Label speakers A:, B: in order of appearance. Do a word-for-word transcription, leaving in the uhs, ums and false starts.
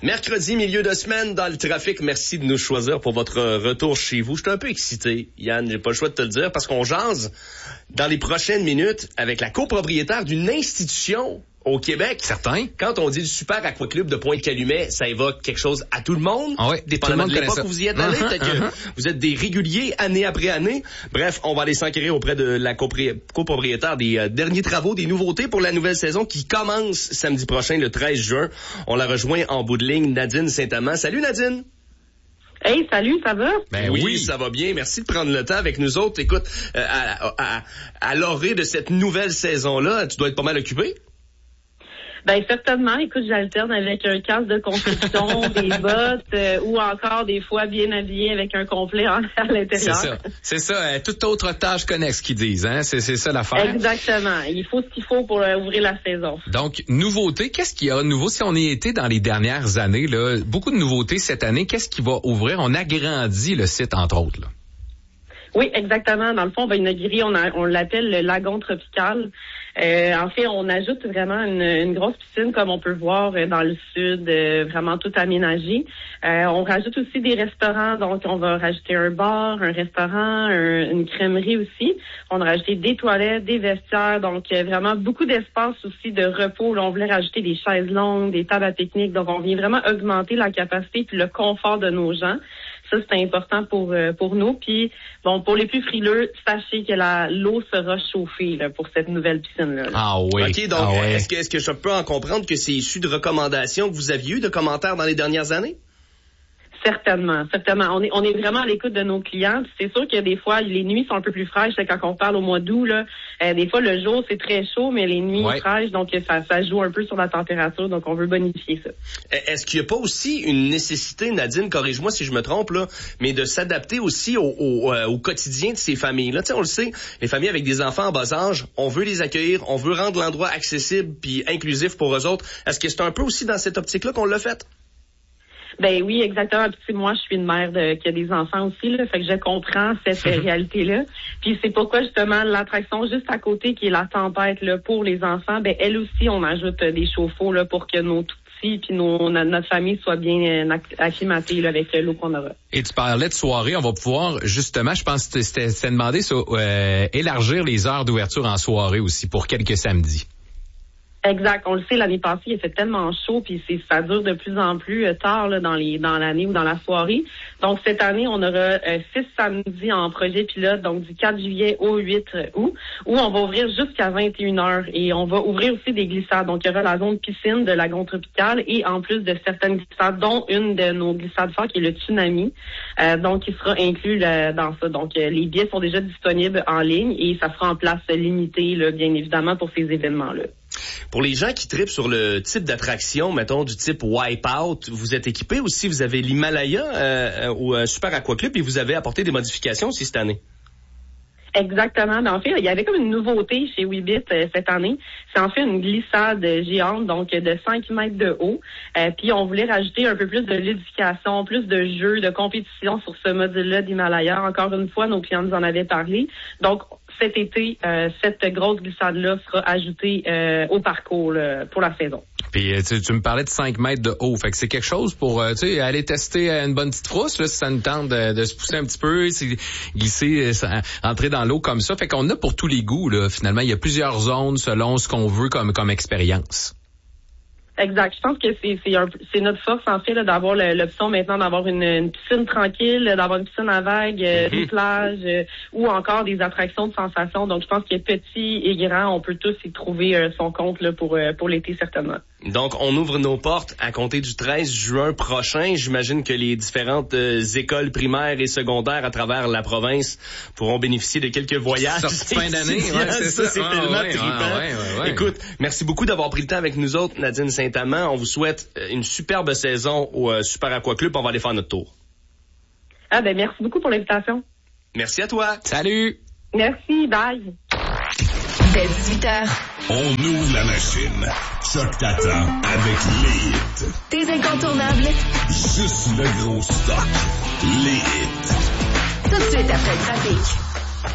A: Mercredi, milieu de semaine, dans le trafic. Merci de nous choisir pour votre retour chez vous. Je suis un peu excité, Yann, j'ai pas le choix de te le dire, parce qu'on jase dans les prochaines minutes avec la copropriétaire d'une institution au Québec.
B: Certain.
A: Quand on dit le Super Aquaclub de Pointe-Calumet, ça évoque quelque chose à tout le monde.
B: Ah oui,
A: dépendamment
B: tout le monde
A: de l'époque
B: connaît ça.
A: où vous y êtes allé.
B: Uh-huh,
A: Peut-être
B: uh-huh.
A: que vous êtes des réguliers année après année. Bref, on va aller s'enquérir auprès de la copri- copropriétaire des euh, derniers travaux, des nouveautés pour la nouvelle saison qui commence samedi prochain, le treize juin. On la rejoint en bout de ligne, Nadine Saint-Amand. Salut Nadine!
C: Hey, salut, ça va?
A: Ben oui, oui, ça va bien. Merci de prendre le temps avec nous autres. Écoute, euh, à, à, à l'orée de cette nouvelle saison-là, tu dois être pas mal occupé?
C: Ben certainement. Écoute, j'alterne avec un casque de construction, des bottes, euh, ou encore des fois bien habillé avec un complet en, à l'intérieur.
B: C'est ça. C'est ça. Euh, toute autre tâche connexe qu'ils disent, hein. C'est, c'est ça l'affaire.
C: Exactement. Il faut ce qu'il faut pour euh, ouvrir la saison.
B: Donc, nouveauté, qu'est-ce qu'il y a de nouveau? Si on y était dans les dernières années, là, beaucoup de nouveautés cette année, qu'est-ce qui va ouvrir? On agrandit le site, entre autres, là.
C: Oui, exactement. Dans le fond, on va inaugurer, on, a, on l'appelle le lagon tropical. Euh, en fait, on ajoute vraiment une, une grosse piscine, comme on peut voir dans le sud, euh, vraiment tout aménagé. Euh, on rajoute aussi des restaurants, donc on va rajouter un bar, un restaurant, un, une crèmerie aussi. On a rajouté des toilettes, des vestiaires, donc euh, vraiment beaucoup d'espace aussi de repos. Là, on voulait rajouter des chaises longues, des tables à pique-nique, donc on vient vraiment augmenter la capacité puis le confort de nos gens. Ça, c'est important pour euh, pour nous. Puis, bon, pour les plus frileux, sachez que la l'eau sera chauffée là, pour cette nouvelle piscine-là. Là.
B: Ah oui.
A: OK, donc,
B: ah ouais.
A: est-ce que, est-ce que je peux en comprendre que c'est issu de recommandations que vous aviez eues, de commentaires dans les dernières années?
C: Certainement, certainement. On est, on est vraiment à l'écoute de nos clients. C'est sûr que des fois, les nuits sont un peu plus fraîches. Quand on parle au mois d'août, là, euh, des fois, le jour, c'est très chaud, mais les nuits
B: ouais.
C: fraîches, donc ça, ça joue un peu sur la température. Donc, on veut bonifier ça.
A: Est-ce qu'il n'y a pas aussi une nécessité, Nadine, corrige-moi si je me trompe, là, mais de s'adapter aussi au, au, euh, au quotidien de ces familles-là? Tu sais, on le sait, les familles avec des enfants en bas âge, on veut les accueillir, on veut rendre l'endroit accessible puis inclusif pour eux autres. Est-ce que c'est un peu aussi dans cette optique-là qu'on l'a fait?
C: Ben oui, exactement. Puis moi, je suis une mère de, qui a des enfants aussi, là, fait que je comprends cette réalité-là. Puis c'est pourquoi justement l'attraction juste à côté, qui est la tempête là pour les enfants, ben elle aussi, on ajoute des chauffe-eau là pour que nos tout petits puis nos, notre famille soit bien acclimatée là, avec l'eau qu'on aura.
B: Et tu parlais de soirée, on va pouvoir justement, je pense que c'était, c'était demandé ça, euh, élargir les heures d'ouverture en soirée aussi pour quelques samedis.
C: Exact. On le sait, l'année passée, il a fait tellement chaud, puis c'est, ça dure de plus en plus euh, tard là, dans les dans l'année ou dans la soirée. Donc, cette année, on aura euh, six samedis en projet pilote, donc du quatre juillet au huit août, où on va ouvrir jusqu'à vingt et une heures. Et on va ouvrir aussi des glissades. Donc, il y aura la zone piscine de lagon tropical et en plus de certaines glissades, dont une de nos glissades fortes qui est le tsunami. Euh, donc, il sera inclus là, dans ça. Donc, euh, les billets sont déjà disponibles en ligne et ça sera en place limitée, là, bien évidemment, pour ces événements-là.
A: Pour les gens qui trippent sur le type d'attraction, mettons du type Wipeout, vous êtes équipés aussi, vous avez l'Himalaya euh, ou euh, Super Aquaclub et vous avez apporté des modifications aussi cette année.
C: Exactement. Mais en fait, il y avait comme une nouveauté chez Weebit euh, cette année. C'est en fait une glissade géante, donc de cinq mètres de haut. Euh, puis on voulait rajouter un peu plus de ludification, plus de jeux, de compétition sur ce module-là d'Himalaya. Encore une fois, nos clients nous en avaient parlé. Donc, cet été, euh, cette grosse glissade-là sera ajoutée euh, au parcours là, pour la saison.
B: Puis tu, tu me parlais de cinq mètres de haut, fait que c'est quelque chose pour euh, tu sais aller tester une bonne petite frousse là, si ça nous tente de, de se pousser un petit peu, glisser, euh, entrer dans l'eau comme ça. Fait qu'on a pour tous les goûts là. Finalement, il y a plusieurs zones selon ce qu'on veut comme comme expérience.
C: Exact. Je pense que c'est c'est, un, c'est notre force en fait là, d'avoir le, l'option maintenant d'avoir une, une piscine tranquille, d'avoir une piscine à vagues, euh, mm-hmm. une plage euh, ou encore des attractions de sensations. Donc je pense que petit et grand, on peut tous y trouver euh, son compte là, pour euh, pour l'été certainement.
A: Donc on ouvre nos portes à compter du treize juin prochain. J'imagine que les différentes euh, écoles primaires et secondaires à travers la province pourront bénéficier de quelques voyages.
B: Sortie fin d'année, ouais, c'est ça.
A: ça c'est
B: ah,
A: tellement
B: ouais,
A: trippant.
B: Ouais, ouais, ouais.
A: Écoute, merci beaucoup d'avoir pris le temps avec nous autres, Nadine Saint-Amand. On vous souhaite une superbe saison au euh, Super Aquaclub. On va aller faire notre tour.
C: Ah ben merci beaucoup pour l'invitation.
A: Merci à toi.
B: Salut.
C: Merci, bye.
D: Dès dix-huit heures.
E: On ouvre la machine. Choc t'attend avec les hits.
D: Tes incontournables.
E: Juste le gros stock. Les hits.
D: Tout de suite après le trafic.